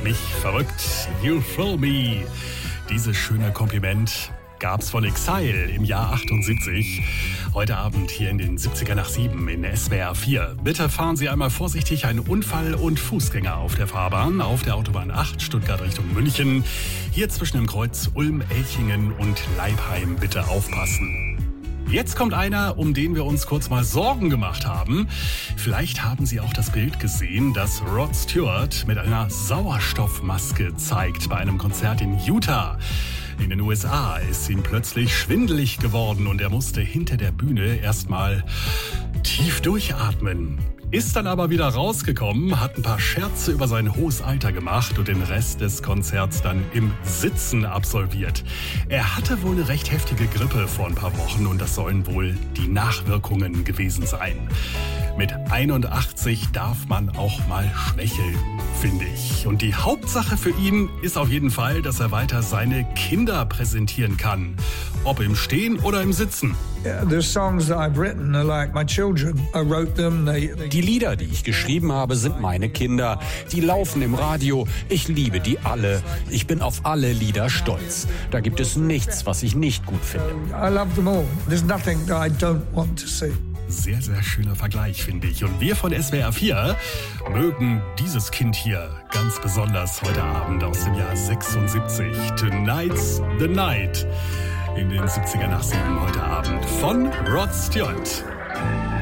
mich verrückt. You thrill me. Dieses schöne Kompliment gab's von Exile im Jahr 78. Heute Abend hier in den 70er nach 7 in SWR 4. Bitte fahren Sie einmal vorsichtig, ein Unfall und Fußgänger auf der Fahrbahn, auf der Autobahn 8, Stuttgart Richtung München. Hier zwischen dem Kreuz Ulm, Elchingen und Leipheim bitte aufpassen. Jetzt kommt einer, um den wir uns kurz mal Sorgen gemacht haben. Vielleicht haben Sie auch das Bild gesehen, das Rod Stewart mit einer Sauerstoffmaske zeigt bei einem Konzert in Utah. In den USA ist ihm plötzlich schwindelig geworden und er musste hinter der Bühne erstmal tief durchatmen. Ist dann aber wieder rausgekommen, hat ein paar Scherze über sein hohes Alter gemacht und den Rest des Konzerts dann im Sitzen absolviert. Er hatte wohl eine recht heftige Grippe vor ein paar Wochen und das sollen wohl die Nachwirkungen gewesen sein. Mit 81 darf man auch mal schwächeln, finde ich. Und die Hauptsache für ihn ist auf jeden Fall, dass er weiter seine Kinder präsentieren kann. Ob im Stehen oder im Sitzen. Die Lieder, die ich geschrieben habe, sind meine Kinder. Die laufen im Radio. Ich liebe die alle. Ich bin auf alle Lieder stolz. Da gibt es nichts, was ich nicht gut finde. I love them all. There's nothing that I don't want to see. Sehr, sehr schöner Vergleich, finde ich. Und wir von SWR 4 mögen dieses Kind hier ganz besonders heute Abend aus dem Jahr 76. Tonight's the Night. In den 70er nach 7 heute Abend von Rod Stewart.